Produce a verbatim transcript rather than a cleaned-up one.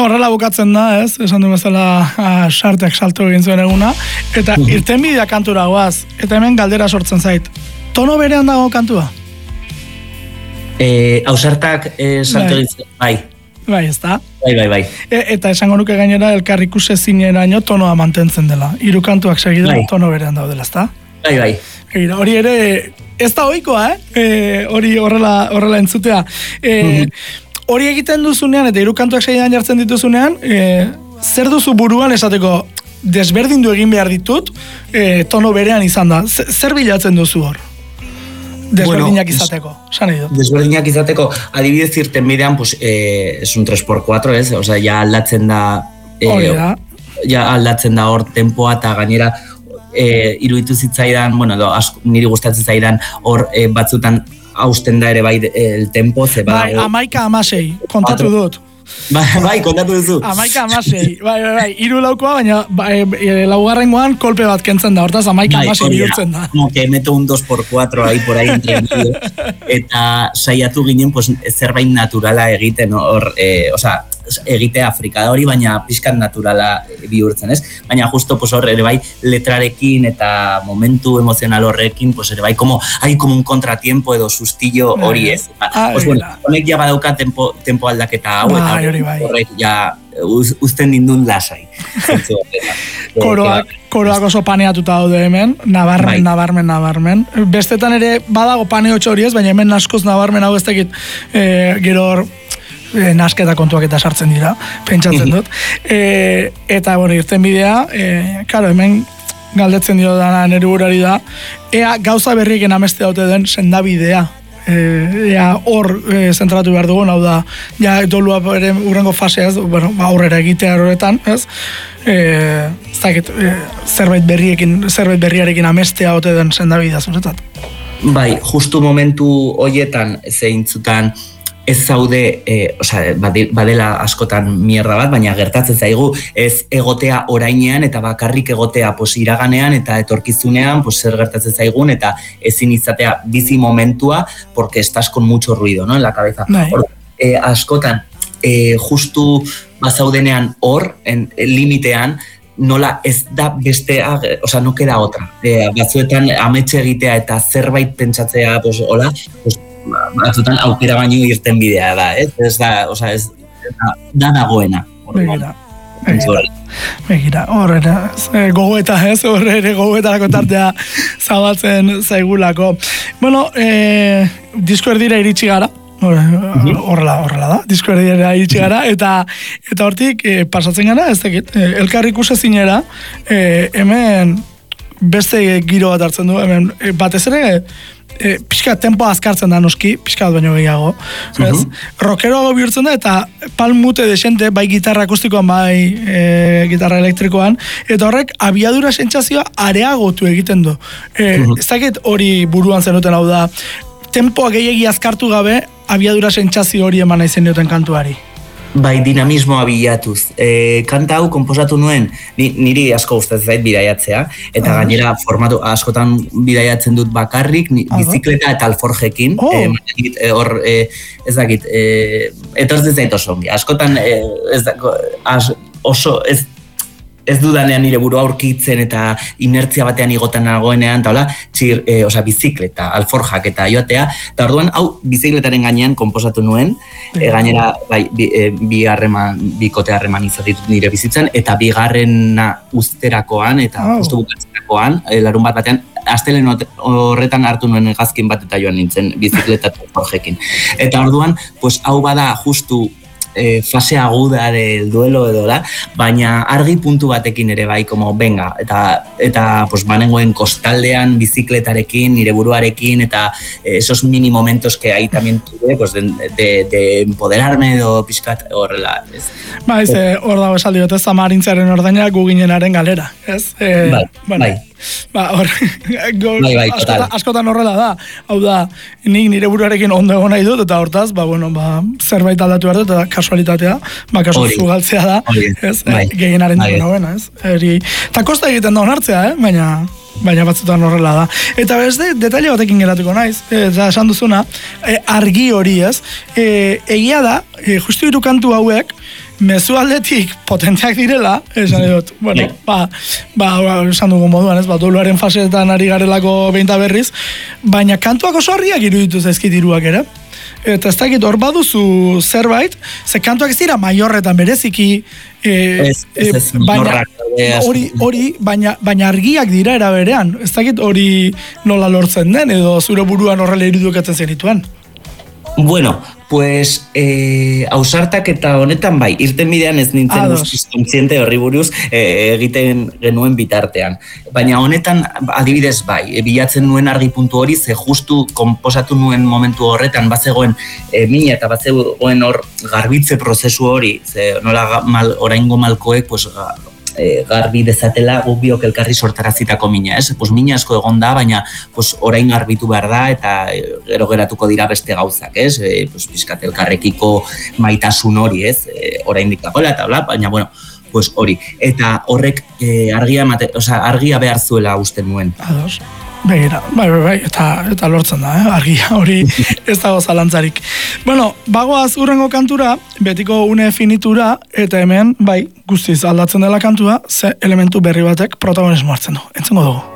horrela bukatzen da, ez? Esan du bezala sarteak salto egin zuen eguna. Eta irtenbidea kantura goaz. Eta hemen galdera sortzen zait. Tono berean dago kantua? Eh, ausartak eh, salto egin zuen, bai. Bai, ez da? Bai, bai, bai. E, eta esango nuke gainera elkar ikuse zineraino tonoa mantentzen dela. Hiru kantuak segidan bai. Tono berean daudela, ez da? Bai, bai. Egira, hori ere, ez da ohikoa, eh? E, hori horrela, horrela entzutea. E, mm-hmm. Hori egiten duzunean, eta hiru kantuak segidan jartzen dituzunean, e, zer duzu buruan esateko desberdindu egin behar ditut, e, tono berean izan da. Zer bilatzen duzu hor? Desberdinak bueno, izateko, esan edo. Desberdinak izateko, adibidez irten bidean, pues, eh, es un tres por cuatro, ez? Osea, ja aldatzen da... Eh, hori da. Ja aldatzen da hor tempoa, eta gainera eh, iruditu zitzaidan, bueno, do, asko, niri gustatzen zaidan hor eh, batzutan hausten da ere bai el tempo, ze badago... Bai, amaika amasei, kontatu dut. Bai, bai, kontatu duzu. Amaika amasei, bai, bai, bai, iru laukoa, baina bai, e, laugarrengoan kolpe bat kentzen da, hortaz amaika bai, amasei bihurtzen da. Como que meto un dos por cuatro ahí por ahí entre medio, eta saiatu ginen, pues, zerbait naturala egiten, hor, eh, o sea, egitea frikada hori, baina pixkan naturala bihurtzen, ez? Baina justo pues, hor ere bai letrarekin eta momentu emozional horrekin, pues ere bai como, hay como un contratiempo edo sustillo hori ez. Ah, pues bueno, honek ja badauka tempo, tempo aldaketa hau, eta hori, bai. Horrek ja uz, uzten dindun lasai. Koroak, koroak oso paneatuta daude hemen, nabarmen, bai. nabarmen, nabarmen. Bestetan ere badago paneotxo hori ez, baina hemen askoz nabarmen hau ez dakit, e, gero hor, E, nasketa kontuak eta sartzen dira, pentsatzen dut. E, eta, bueno, irten bidea, e, karo, hemen galdetzen dio dana nire burari da, ea gauza berriken ameste daute den sendabidea. E, ea hor e, zentratu behar dugun, hau da, ja, dolua ere urrengo faseaz, bueno, aurrera egitea horretan, ez? E, zakit, e, zerbait berriekin, zerbait berriarekin amestea daute den sendabidea zuretat. Bai, justu momentu hoietan zeintzutan, ez zaude, eh, osea, badela askotan mierda bat, baina gertatzen zaigu ez egotea orainean eta bakarrik egotea pos iraganean eta etorkizunean pos zer gertatzen zaigun eta ezin izatea bizi momentua porque estás con mucho ruido, ¿no? En la cabeza. Or, eh, askotan, eh, justu bazaudenean hor, en, en limitean, nola ez da beste, o sea, no queda otra. Eh, batzuetan ametxe egitea eta zerbait pentsatzea, pues, hola, pues, batzutan aukera baino irten bidea da, ez? Ez da, oza, ez da, da dagoena. Begira, begira, begira, horrela, gogoeta, ez? Horre gogoetarako tartea zabaltzen zaigulako. Bueno, eh, disko erdira iritsi gara, horrela, horrela da, disko erdira iritsi gara, eta eta hortik eh, pasatzen gara, ez dakit, eh, elkar ikuse zinera, eh, hemen beste giro bat hartzen du, hemen eh, batez ere, E, pixka tempo azkartzen da noski, pixka bat baino gehiago. Uh-huh. Rockeroago bihurtzen da eta palmute desente, bai gitarra akustikoan, bai e, gitarra elektrikoan, eta horrek abiadura sentsazioa areagotu egiten du. E, uh-huh. Ez dakit hori buruan zenuten hau da, tempoa gehiagi azkartu gabe, abiadura sentsazio hori eman izen dioten kantuari. Bai, dinamismoa bilatuz. E, kanta hau komposatu nuen, ni, niri asko gustatzen zait bidaiatzea, eta ah. gainera formatu askotan bidaiatzen dut bakarrik, ni, ah, bizikleta eta alforjekin, oh. e, hor, e, ez dakit, e, etortzen zait oso ongi. Askotan, e, ez da, as, oso, ez, ez dudanean nire burua aurkitzen eta inertzia batean igotan nagoenean, eta hola, txir, e, oza, bizikleta, alforjak eta joatea, eta orduan, hau, bizikletaren gainean komposatu nuen, e, gainera, bai, bi, e, bi harreman, bikote harreman izatitut nire bizitzan, eta bigarrena uzterakoan, eta oh. justu bukatzerakoan, e, larun bat batean, astelen horretan hartu nuen hegazkin bat eta joan nintzen bizikleta eta alforjekin. Eta orduan, pues, hau bada justu, E, fase aguda del duelo edo da, baina argi puntu batekin ere bai, como venga, eta, eta pues, banengoen kostaldean, bizikletarekin, nire buruarekin, eta esos mini momentos que ahí también tuve, pues, de, de, de empoderarme edo pixkat horrela. Ez. Ba, ez, hor dago esaldi dut, ez amarintzaren ordaina guginenaren galera, ez? E, bai, bueno. bai. Ba, hor, gol, bai, bai, askotan, askotan horrela da. Hau da, nik nire buruarekin ondo egon nahi dut, eta hortaz, ba, bueno, ba, zerbait aldatu behar dut, eta kasualitatea, ba, kasu zugaltzea da, ez? Bai, gehienaren bai, duena, ez? Eri, eta kosta egiten da onartzea, eh? Baina... baina batzutan horrela da. Eta beste, detaile batekin geratuko naiz, eta esan duzuna, e, argi hori ez, e, egia da, e, justu hiru kantu hauek, mezu aldetik potenteak direla, esan dut, bueno, ba, ba, esan dugu moduan, ez, ba, doluaren faseetan ari garelako behinta berriz, baina kantuak oso argiak iruditu zaizkit hiruak ere. Eta ez dakit hor baduzu zerbait, ze kantuak ez dira maiorretan bereziki, e, ez, ez, ez, e, baina hori, hori baina, baina argiak dira era berean. Ez dakit hori nola lortzen den, edo zure buruan horrela irudukatzen zenituen. Bueno, pues eh, ausartak eta honetan bai, irten bidean ez nintzen guztiz kontziente horri buruz eh, egiten genuen bitartean. Baina honetan adibidez bai, bilatzen nuen argi puntu hori, ze justu konposatu nuen momentu horretan, bazegoen e, mina eta bazegoen hor garbitze prozesu hori, ze nola mal, oraingo malkoek, pues, E, garbi dezatela guk biok elkarri sortarazitako mina, ez? Pues mina asko egon da, baina pues, orain garbitu behar da eta e, gero geratuko dira beste gauzak, ez? E, pues, pizkat elkarrekiko maitasun hori, ez? E, orain dikakola eta bla, baina bueno, pues hori. Eta horrek e, argia, mate, oza, argia behar zuela uste nuen. Ados. Begira, bai, bai, bai, eta, eta lortzen da, eh? Argia hori ez dago zalantzarik. Bueno, bagoaz urrengo kantura, betiko une finitura, eta hemen, bai, guztiz aldatzen dela kantua, ze elementu berri batek protagonismo hartzen du. Entzungo dugu.